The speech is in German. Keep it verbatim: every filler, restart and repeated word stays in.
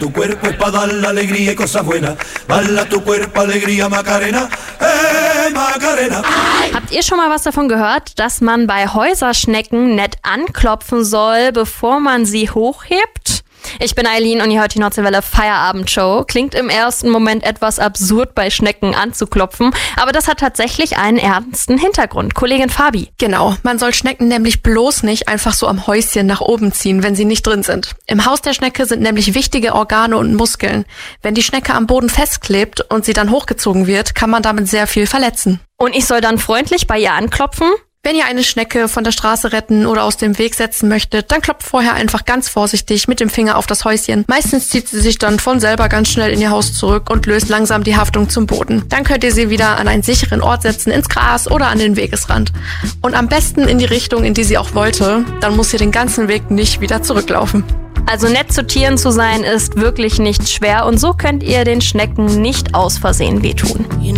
tu cuerpo es pa' dar la alegría y cosas buenas. Bala tu cuerpo, alegría, Macarena, eh, Macarena. Habt ihr schon mal was davon gehört, dass man bei Häuserschnecken nett anklopfen soll, bevor man sie hochhebt? Ich bin Eileen und ihr hört die Nordseewelle Feierabendshow. Klingt im ersten Moment etwas absurd, bei Schnecken anzuklopfen, aber das hat tatsächlich einen ernsten Hintergrund. Kollegin Fabi. Genau, man soll Schnecken nämlich bloß nicht einfach so am Häuschen nach oben ziehen, wenn sie nicht drin sind. Im Haus der Schnecke sind nämlich wichtige Organe und Muskeln. Wenn die Schnecke am Boden festklebt und sie dann hochgezogen wird, kann man damit sehr viel verletzen. Und ich soll dann freundlich bei ihr anklopfen? Wenn ihr eine Schnecke von der Straße retten oder aus dem Weg setzen möchtet, dann klopft vorher einfach ganz vorsichtig mit dem Finger auf das Häuschen. Meistens zieht sie sich dann von selber ganz schnell in ihr Haus zurück und löst langsam die Haftung zum Boden. Dann könnt ihr sie wieder an einen sicheren Ort setzen, ins Gras oder an den Wegesrand. Und am besten in die Richtung, in die sie auch wollte. Dann muss sie den ganzen Weg nicht wieder zurücklaufen. Also nett zu Tieren zu sein ist wirklich nicht schwer und so könnt ihr den Schnecken nicht aus Versehen wehtun.